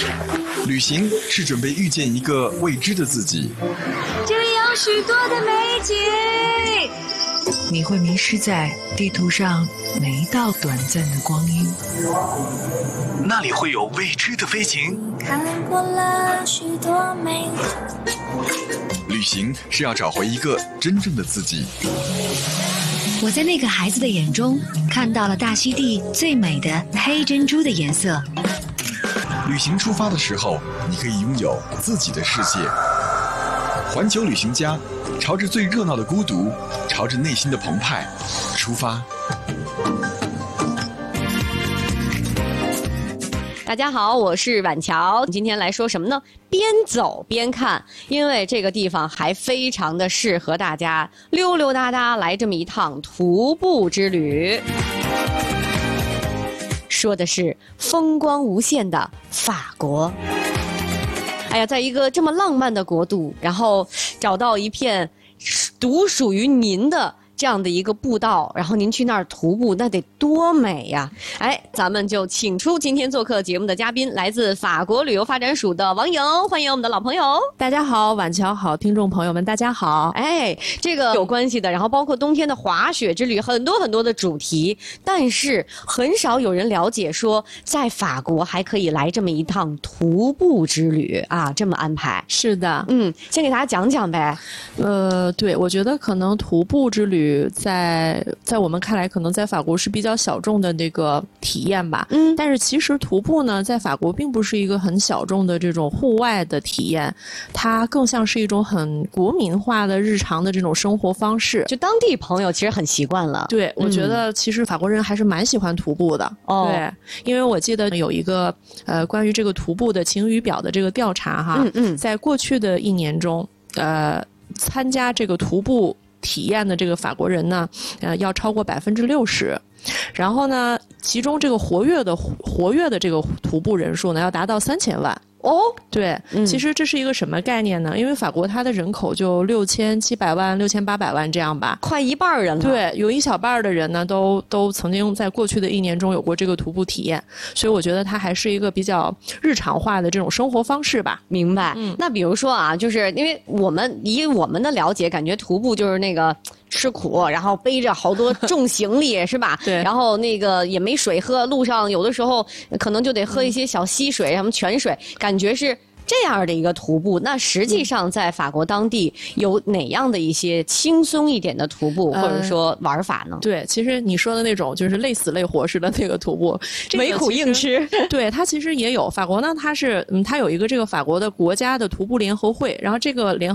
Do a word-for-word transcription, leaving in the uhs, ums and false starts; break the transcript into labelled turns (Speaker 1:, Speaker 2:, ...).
Speaker 1: 旅行是准备遇见一个未知的自己，
Speaker 2: 这里有许多的美景，
Speaker 3: 你会迷失在地图上每一道短暂的光阴。
Speaker 1: 那里会有未知的飞行，
Speaker 2: 看过了许多美景。
Speaker 1: 旅行是要找回一个真正的自己。
Speaker 3: 我在那个孩子的眼中看到了大溪地最美的黑珍珠的颜色。
Speaker 1: 旅行出发的时候，你可以拥有自己的世界。环球旅行家，朝着最热闹的孤独，朝着内心的澎湃出发。
Speaker 4: 大家好，我是婉乔，今天来说什么呢？边走边看，因为这个地方还非常的适合大家溜溜达达来这么一趟徒步之旅。说的是风光无限的法国。哎呀，在一个这么浪漫的国度，然后找到一片独属于您的这样的一个步道，然后您去那儿徒步，那得多美呀！哎，咱们就请出今天做客节目的嘉宾，来自法国旅游发展署的王莹，欢迎我们的老朋友。
Speaker 5: 大家好，婉乔好，听众朋友们大家好。
Speaker 4: 哎，这个有关系的，然后包括冬天的滑雪之旅，很多很多的主题，但是很少有人了解说，在法国还可以来这么一趟徒步之旅啊，这么安排。
Speaker 5: 是的，
Speaker 4: 嗯，先给大家讲讲呗。
Speaker 5: 呃，对，我觉得可能徒步之旅。在在我们看来，可能在法国是比较小众的那个体验吧。嗯，但是其实徒步呢，在法国并不是一个很小众的这种户外的体验，它更像是一种很国民化的日常的这种生活方式。
Speaker 4: 就当地朋友其实很习惯了。
Speaker 5: 对，嗯、我觉得其实法国人还是蛮喜欢徒步的。哦，对，因为我记得有一个呃关于这个徒步的晴雨表的这个调查哈，嗯嗯，在过去的一年中，呃，参加这个徒步体验的这个法国人呢，呃，要超过百分之六十，然后呢，其中这个活跃的活跃的这个徒步人数呢，要达到三千万。哦，对、嗯，其实这是一个什么概念呢？因为法国它的人口就六千七百万、六千八百万这样吧，
Speaker 4: 快一半人了。
Speaker 5: 对，有一小半的人呢，都都曾经在过去的一年中有过这个徒步体验，所以我觉得它还是一个比较日常化的这种生活方式吧。
Speaker 4: 明白。嗯、那比如说啊，就是因为我们以我们的了解，感觉徒步就是那个吃苦，然后背着好多重行李，是吧？
Speaker 5: 对。
Speaker 4: 然后那个也没水喝，路上有的时候可能就得喝一些小溪水，什么泉水。感觉是这样的一个徒步，那实际上在法国当地有哪样的一些轻松一点的徒步，或者说玩法呢？
Speaker 5: 呃、对，其实你说的那种就是累死累活似的那个徒步，
Speaker 4: 没苦硬吃。
Speaker 5: 对，它其实也有。法国呢，它是嗯，它有一个这个法国的国家的徒步联合会，然后这个联